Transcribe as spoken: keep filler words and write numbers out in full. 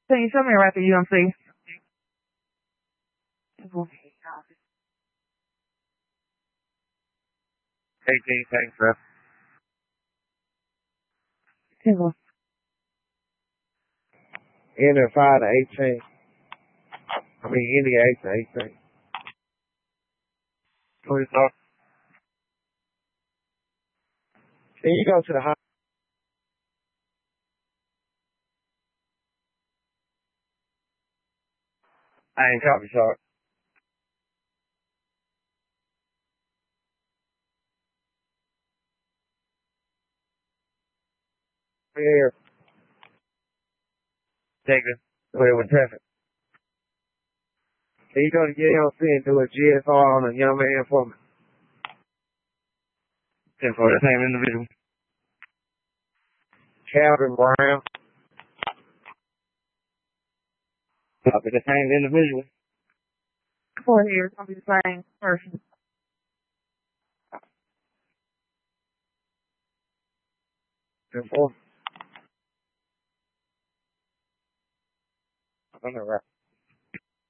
Can you show me right the U M C? eighteen, thanks, sir. Ten. Enter five to eighteen. I mean, Indy eight to eighteen. Please, sir. Can you go to the high? I ain't copy, sir. Here. Take it. Clear with traffic. Can you go to G L C and do a G S R on a young man for me? ten for the same individual. Calvin Brown. Copy the same individual. Four here. It's gonna be the same person. ten four. On the right.